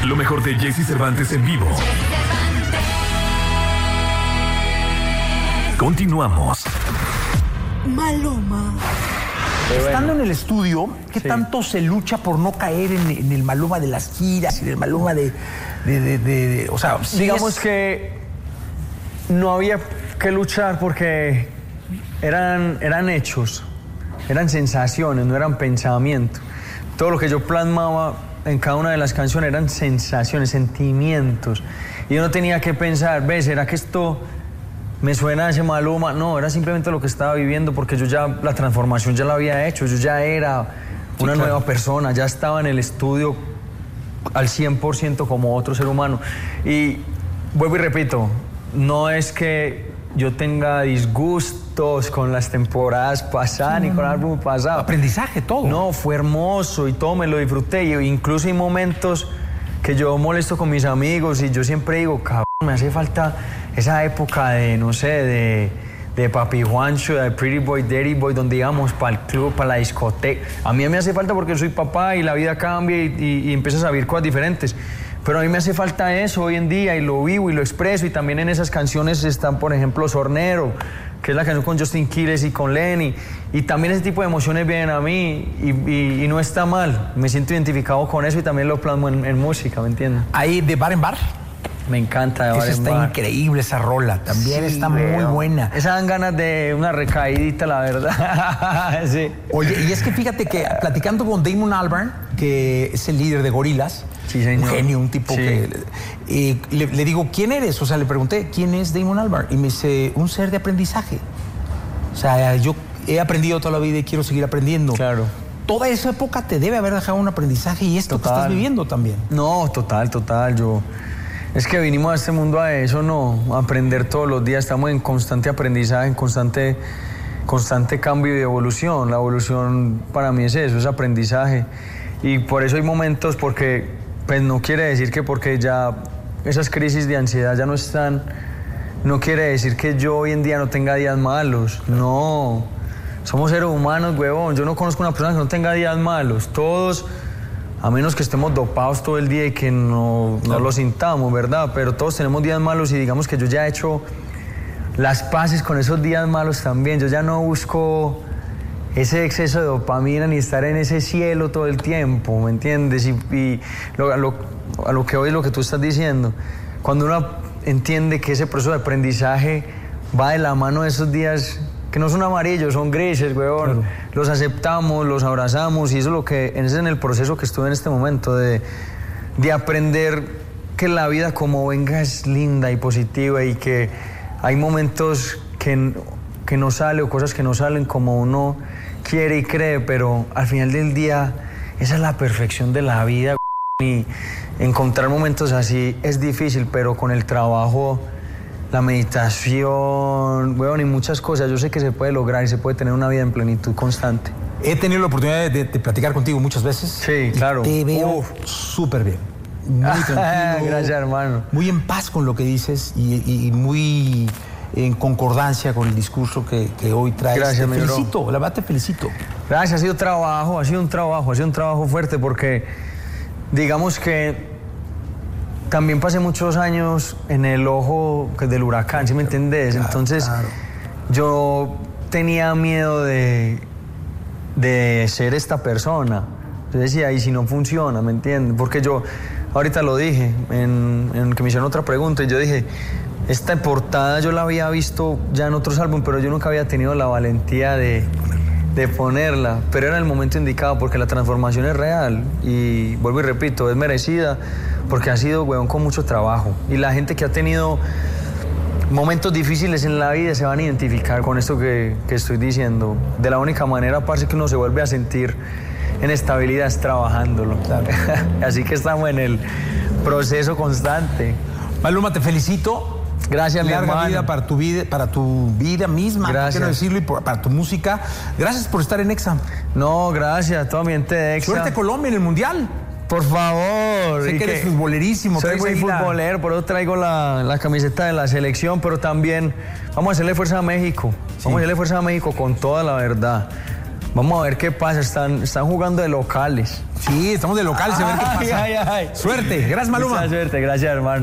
Lo mejor de Jesse Cervantes en vivo. Continuamos. Maluma. Estando en el estudio, ¿qué tanto se lucha por no caer en el Maluma de las giras y del Maluma o sea, digamos que no había que luchar porque eran hechos, eran sensaciones, no eran pensamientos. Todo lo que yo plasmaba en cada una de las canciones eran sensaciones, sentimientos. Y yo no tenía que pensar, ¿ves? ¿Será que esto me suena a ese Maluma? No, era simplemente lo que estaba viviendo, porque yo ya, la transformación ya la había hecho, yo ya era una nueva persona, ya estaba en el estudio al 100% como otro ser humano. Y vuelvo y repito, no es que yo tenga disgustos con las temporadas pasadas ni con el álbum pasado. Aprendizaje, todo. No, fue hermoso y todo me lo disfruté. Y incluso hay momentos que yo molesto con mis amigos y yo siempre digo, cabrón, me hace falta esa época de, no sé, de Papi Juancho, de Pretty Boy, Dirty Boy, donde íbamos para el club, para la discoteca. A mí me hace falta porque soy papá y la vida cambia y empiezas a vivir cosas diferentes. Pero a mí me hace falta eso hoy en día y lo vivo y lo expreso. Y también en esas canciones están, por ejemplo, Sornero, que es la canción con Justin Quiles y con Lenny. Y también ese tipo de emociones vienen a mí y no está mal. Me siento identificado con eso y también lo plasmo en música, ¿me entiendes? ¿Hay de Bar en Bar? Me encanta de Bar en Esa está Bar. Increíble esa rola, también sí, está muy buena. Esas dan ganas de una recaidita, la verdad. Sí. Oye, y es que fíjate que platicando con Damon Albarn, que es el líder de Gorillaz, sí, señor. Un genio, un tipo que... le digo, ¿quién eres? O sea, le pregunté, ¿quién es Damon Albarn? Y me dice, un ser de aprendizaje. O sea, yo he aprendido toda la vida y quiero seguir aprendiendo. Claro. Toda esa época te debe haber dejado un aprendizaje y esto que estás viviendo también. No, total. Es que vinimos a este mundo a eso, no, a aprender todos los días. Estamos en constante aprendizaje, en constante cambio y evolución. La evolución para mí es eso, es aprendizaje. Y por eso hay momentos, porque pues no quiere decir que porque ya esas crisis de ansiedad ya no están, no quiere decir que yo hoy en día no tenga días malos. No, somos seres humanos, huevón. Yo no conozco una persona que no tenga días malos. Todos, a menos que estemos dopados todo el día y que no lo sintamos, ¿verdad? Pero todos tenemos días malos y digamos que yo ya he hecho las paces con esos días malos también. Yo ya no busco ese exceso de dopamina ni estar en ese cielo todo el tiempo, ¿me entiendes? Y a lo que hoy es lo que tú estás diciendo. Cuando uno entiende que ese proceso de aprendizaje va de la mano de esos días que no son amarillos, son grises, weón. Claro. Los aceptamos, los abrazamos y eso es lo que es en el proceso que estuve en este momento de aprender que la vida como venga es linda y positiva y que hay momentos que no sale o cosas que no salen como uno quiere y cree, pero al final del día esa es la perfección de la vida, y encontrar momentos así es difícil, pero con el trabajo, la meditación, bueno, y muchas cosas, yo sé que se puede lograr y se puede tener una vida en plenitud constante. He tenido la oportunidad de platicar contigo muchas veces. Sí, claro. Te veo súper bien, muy tranquilo. Gracias, hermano. Muy en paz con lo que dices y muy en concordancia con el discurso que hoy traes. Gracias, te felicito, la verdad te felicito. Gracias, ha sido un trabajo fuerte porque digamos que también pasé muchos años en el ojo del huracán, ¿sí me entendés? Claro, entonces, claro. Yo tenía miedo de ser esta persona. Yo decía, ¿y si no funciona? ¿Me entiendes? Porque yo, ahorita lo dije, en que me hicieron otra pregunta, y yo dije, esta portada yo la había visto ya en otros álbumes, pero yo nunca había tenido la valentía de ponerla, pero era el momento indicado porque la transformación es real y vuelvo y repito, es merecida porque ha sido, weón, con mucho trabajo y la gente que ha tenido momentos difíciles en la vida se van a identificar con esto que estoy diciendo. De la única manera, parce, que uno se vuelve a sentir en estabilidad es trabajándolo. Claro. Así que estamos en el proceso constante. Maluma, te felicito. Gracias, mi hermano. Larga vida para tu vida misma, gracias. Quiero decirlo, y para tu música. Gracias por estar en Exa. No, gracias a toda mi gente de Exa. Suerte Colombia en el Mundial. Por favor. Sé que eres futbolerísimo. Soy muy futbolero, por eso traigo la camiseta de la selección, pero también vamos a hacerle fuerza a México. Sí. Vamos a hacerle fuerza a México con toda la verdad. Vamos a ver qué pasa, están jugando de locales. Sí, estamos de locales, a ver qué pasa. Ay. Suerte, gracias Maluma. Mucha suerte, gracias hermano.